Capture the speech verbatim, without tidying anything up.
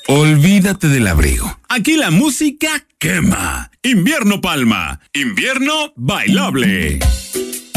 Olvídate del abrigo. Aquí la música quema. Invierno Palma. Invierno bailable.